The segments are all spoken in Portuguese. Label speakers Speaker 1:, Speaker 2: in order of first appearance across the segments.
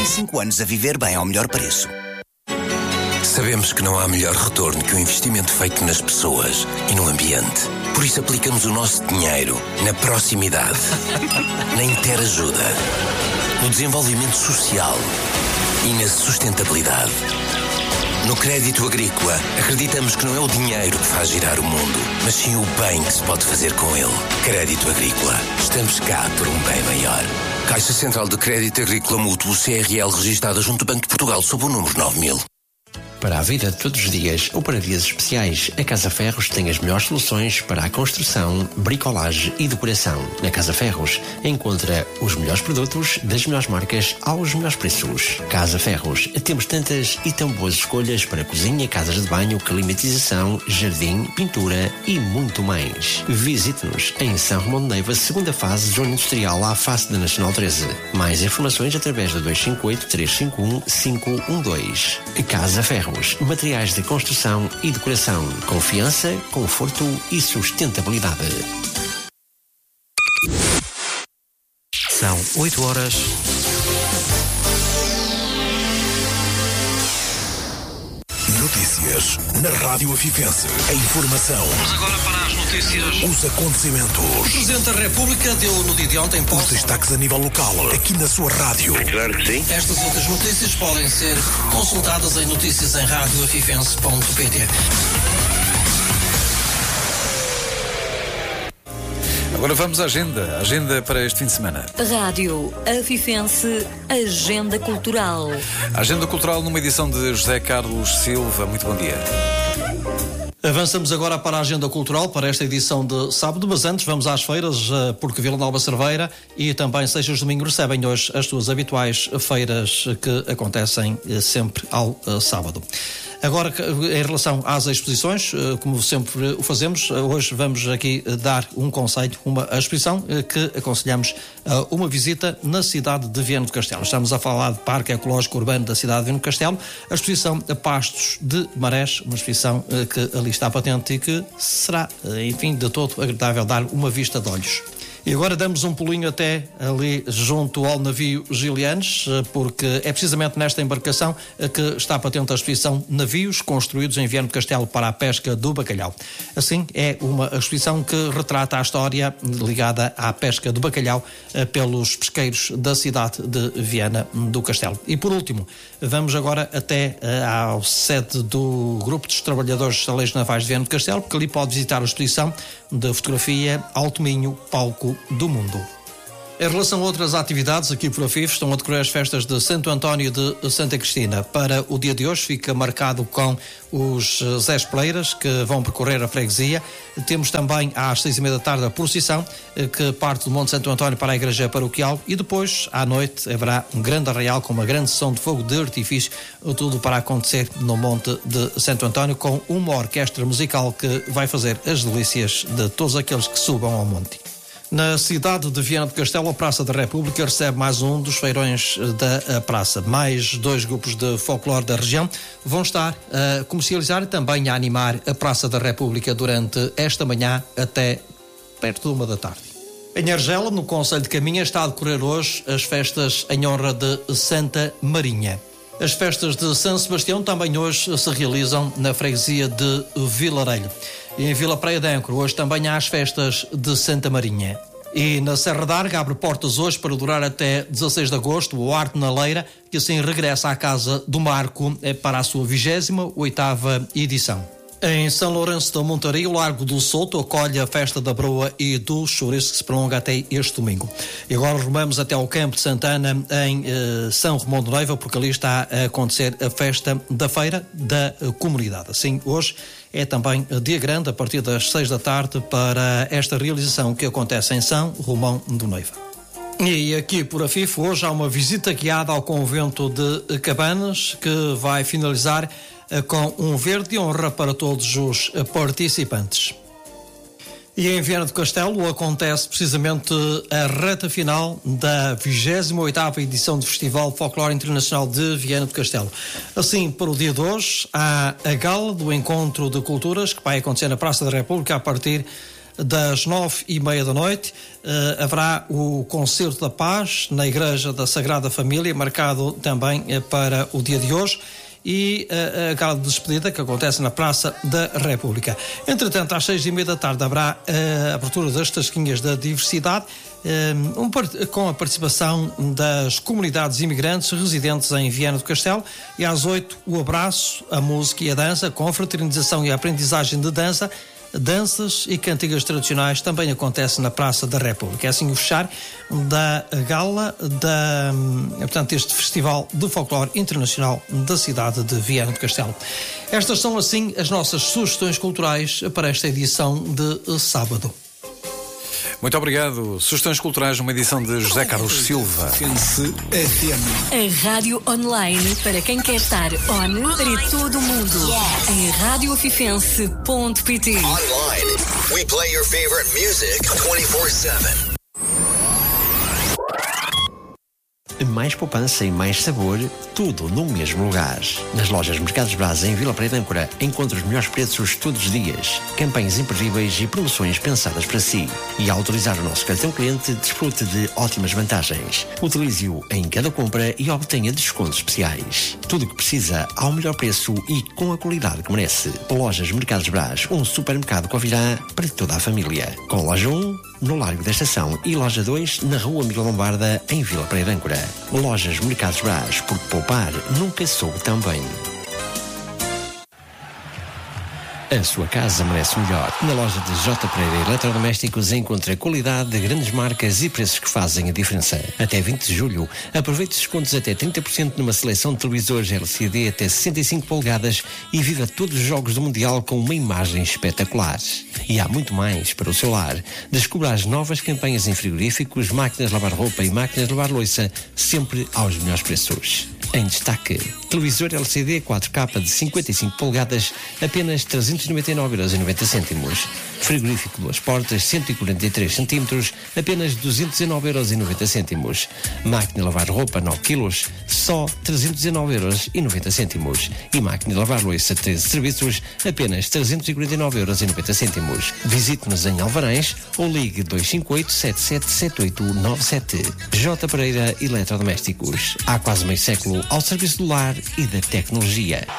Speaker 1: 25 anos a viver bem ao melhor preço.
Speaker 2: Sabemos que não há melhor retorno que o investimento feito nas pessoas e no ambiente. Por isso aplicamos o nosso dinheiro na proximidade, na interajuda, no desenvolvimento social e na sustentabilidade. No crédito agrícola, acreditamos que não é o dinheiro que faz girar o mundo, mas sim o bem que se pode fazer com ele. Crédito agrícola. Estamos cá por um bem maior. Caixa Central de Crédito Agrícola Mútuo CRL, registada junto ao Banco de Portugal sob o número 9000.
Speaker 3: Para a vida de todos os dias ou para dias especiais, a Casa Ferros tem as melhores soluções para a construção, bricolagem e decoração. Na Casa Ferros encontra os melhores produtos das melhores marcas aos melhores preços. Casa Ferros, temos tantas e tão boas escolhas para cozinha, casas de banho, climatização, jardim, pintura e muito mais. Visite-nos em São Romão de Neiva, segunda fase, zona industrial, à face da Nacional 13. Mais informações através do 258-351-512. Casa Ferros. Materiais de construção e decoração. Confiança, conforto e sustentabilidade. São 8 horas.
Speaker 4: Notícias na Rádio Afifense. A informação.
Speaker 5: Vamos agora para as notícias.
Speaker 4: Os acontecimentos.
Speaker 5: O Presidente da República deu no dia de ontem
Speaker 4: os destaques a nível local, aqui na sua rádio.
Speaker 5: É claro que sim. Estas outras notícias podem ser consultadas em noticiasemradioafifense.pt.
Speaker 6: Agora vamos à agenda. Agenda para este fim de semana.
Speaker 7: Rádio Afifense, Agenda Cultural.
Speaker 6: Agenda Cultural numa edição de José Carlos Silva. Muito bom dia.
Speaker 8: Avançamos agora para a Agenda Cultural, para esta edição de sábado, mas antes vamos às feiras, porque Vila Nova Cerveira e também Seixas Domingo recebem hoje as suas habituais feiras que acontecem sempre ao sábado. Agora, em relação às exposições, como sempre o fazemos, hoje vamos aqui dar um conselho, uma exposição que aconselhamos uma visita na cidade de Viana do Castelo. Estamos a falar de Parque Ecológico Urbano da cidade de Viana do Castelo, a exposição Pastos de Marés, uma exposição que ali está patente e que será, enfim, de todo agradável dar uma vista de olhos. E agora damos um pulinho até ali junto ao navio Gilianes, porque é precisamente nesta embarcação que está patente a exposição Navios Construídos em Viana do Castelo para a Pesca do Bacalhau. Assim, é uma exposição que retrata a história ligada à pesca do bacalhau pelos pesqueiros da cidade de Viana do Castelo. E por último, vamos agora até ao sede do Grupo dos Trabalhadores Saleiros Navais de Viana do Castelo, porque ali pode visitar a exposição de fotografia Alto Minho, Palco do Mundo. Em relação a outras atividades, aqui por Afif estão a decorrer as festas de Santo António de Santa Cristina. Para o dia de hoje fica marcado com os Zé Espeleiras que vão percorrer a freguesia. Temos também às 6:30 da tarde a procissão que parte do Monte Santo António para a Igreja Paroquial e depois à noite haverá um grande arraial com uma grande sessão de fogo de artifício, tudo para acontecer no Monte de Santo António com uma orquestra musical que vai fazer as delícias de todos aqueles que subam ao monte. Na cidade de Viana do Castelo, a Praça da República recebe mais um dos feirões da praça. Mais 2 grupos de folclore da região vão estar a comercializar e também a animar a Praça da República durante esta manhã até perto de 1 da tarde. Em Argela, no concelho de Caminha, está a decorrer hoje as festas em honra de Santa Marinha. As festas de São Sebastião também hoje se realizam na freguesia de Vilarelho. E em Vila Praia de Ancro, hoje também há as festas de Santa Marinha. E na Serra d'Arga abre portas hoje para durar até 16 de agosto o Arte na Leira, que assim regressa à Casa do Marco para a sua 28ª edição. Em São Lourenço da Montaria, o Largo do Souto acolhe a festa da broa e do chouriço que se prolonga até este domingo. E agora rumamos até ao Campo de Santana em São Romão de Neiva, porque ali está a acontecer a festa da feira da comunidade. Assim, hoje é também dia grande a partir das 6 da tarde para esta realização que acontece em São Romão de Neiva. E aqui por Afif, hoje há uma visita guiada ao convento de Cabanas que vai finalizar com um verde de honra para todos os participantes. E em Viana do Castelo acontece precisamente a reta final da 28ª edição do Festival Folclore Internacional de Viana do Castelo. Assim, para o dia de hoje, há a gala do Encontro de Culturas, que vai acontecer na Praça da República a partir das 9:30 da noite. Haverá o Concerto da Paz na Igreja da Sagrada Família, marcado também para o dia de hoje, e a gala de despedida que acontece na Praça da República. Entretanto, às 6:30 da tarde haverá a abertura das Tasquinhas da Diversidade, com a participação das comunidades imigrantes residentes em Viana do Castelo, e às 8 o abraço, a música e a dança, com a fraternização e a aprendizagem de danças e cantigas tradicionais também acontece na Praça da República. É assim o fechar da gala portanto, este Festival de Folclore Internacional da cidade de Viana do Castelo. Estas são assim as nossas sugestões culturais para esta edição de sábado.
Speaker 6: Muito obrigado. Sugestões culturais numa edição de José Carlos Silva.
Speaker 7: A rádio online para quem quer estar on para todo o mundo. Em radioafifense.pt.
Speaker 2: Online, we play your favorite music 24/7.
Speaker 3: Mais poupança e mais sabor, tudo no mesmo lugar. Nas lojas Mercados Braz em Vila Praia de Âncora, encontra os melhores preços todos os dias, campanhas imperdíveis e promoções pensadas para si. E ao utilizar o nosso cartão cliente, desfrute de ótimas vantagens. Utilize-o em cada compra e obtenha descontos especiais. Tudo o que precisa ao melhor preço e com a qualidade que merece. Lojas Mercados Braz, um supermercado Covirá para toda a família. Com loja 1, no Largo da Estação, e loja 2, na Rua Miguel Lombarda, em Vila Praia de Âncora. Lojas Mercados Braz, porque poupar nunca soube tão bem. A sua casa merece o melhor. Na loja de J. Pereira Eletrodomésticos encontra qualidade de grandes marcas e preços que fazem a diferença. Até 20 de julho, aproveite descontos até 30% numa seleção de televisores LCD até 65 polegadas e viva todos os jogos do Mundial com uma imagem espetacular. E há muito mais para o seu lar. Descubra as novas campanhas em frigoríficos, máquinas de lavar roupa e máquinas de lavar louça, sempre aos melhores preços. Em destaque, televisor LCD 4K de 55 polegadas, apenas 399,90€. Frigorífico 2 portas, 143 cm, apenas 219,90€. Máquina de lavar roupa 9 kg, só 319,90€. E máquina de lavar louça 13 serviços, apenas 349,90€. Visite-nos em Alvarães ou ligue 258 777897. J. Pereira Eletrodomésticos. Há quase meio século ao serviço do lar e da tecnologia.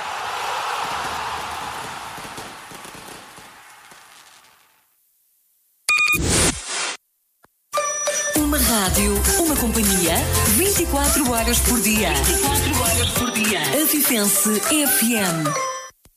Speaker 7: Uma rádio, uma companhia, 24 horas por dia. 24 horas por dia. Afifense FM.